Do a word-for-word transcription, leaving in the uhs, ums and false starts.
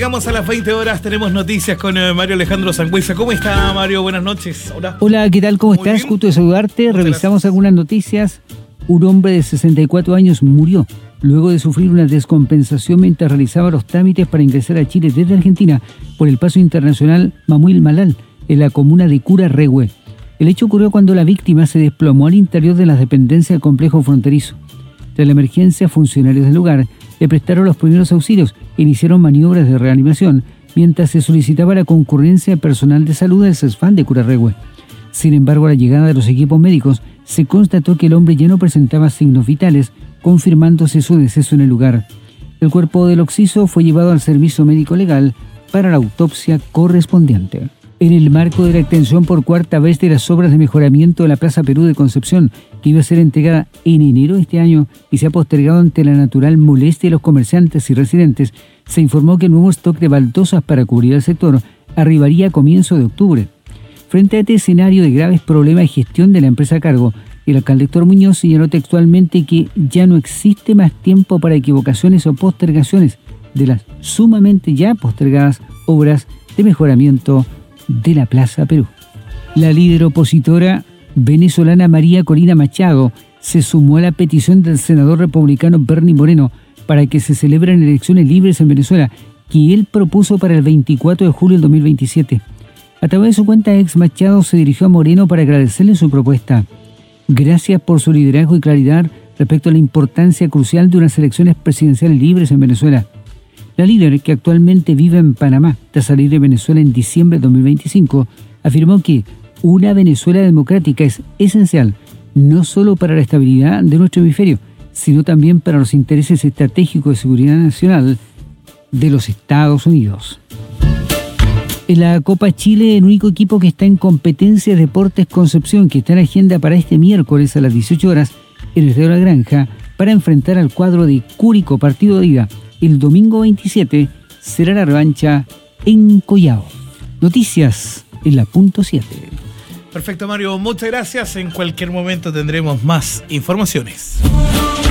llegamos a las veinte horas, tenemos noticias con eh, Mario Alejandro Sangüesa. ¿Cómo está, Mario? Buenas noches. Hola. Hola, ¿qué tal? ¿Cómo Muy estás? bien. Gusto de saludarte. Muchas Revisamos gracias. algunas noticias. Un hombre de sesenta y cuatro años murió luego de sufrir una descompensación mientras realizaba los trámites para ingresar a Chile desde Argentina por el paso internacional Mamuil Malal, en la comuna de Curarrehue. El hecho ocurrió cuando la víctima se desplomó al interior de las dependencias del complejo fronterizo. Tras la emergencia, funcionarios del lugar le prestaron los primeros auxilios e iniciaron maniobras de reanimación mientras se solicitaba la concurrencia de personal de salud del CESFAM de Curarrehue. Sin embargo, a la llegada de los equipos médicos, se constató que el hombre ya no presentaba signos vitales, confirmándose su deceso en el lugar. El cuerpo del occiso fue llevado al servicio médico legal para la autopsia correspondiente. En el marco de la extensión por cuarta vez de las obras de mejoramiento de la Plaza Perú de Concepción, que iba a ser entregada en enero de este año y se ha postergado ante la natural molestia de los comerciantes y residentes, se informó que el nuevo stock de baldosas para cubrir el sector arribaría a comienzo de octubre. Frente a este escenario de graves problemas de gestión de la empresa a cargo, el alcalde Héctor Muñoz señaló textualmente que ya no existe más tiempo para equivocaciones o postergaciones de las sumamente ya postergadas obras de mejoramiento de la Plaza Perú. La líder opositora venezolana María Corina Machado se sumó a la petición del senador republicano Bernie Moreno para que se celebren elecciones libres en Venezuela, que él propuso para el veinticuatro de julio del dos mil veintisiete. A través de su cuenta ex, Machado se dirigió a Moreno para agradecerle su propuesta. Gracias por su liderazgo y claridad respecto a la importancia crucial de unas elecciones presidenciales libres en Venezuela. La líder, que actualmente vive en Panamá tras salir de Venezuela en diciembre de dos mil veinticinco, afirmó que una Venezuela democrática es esencial no solo para la estabilidad de nuestro hemisferio, sino también para los intereses estratégicos de seguridad nacional de los Estados Unidos. En la Copa Chile, el único equipo que está en competencia es Deportes Concepción, que está en agenda para este miércoles a las dieciocho horas en el Estadio La Granja para enfrentar al cuadro de Curicó, partido de ida. El domingo veintisiete será la revancha en Collao. Noticias en la punto siete. Perfecto, Mario. Muchas gracias. En cualquier momento tendremos más informaciones.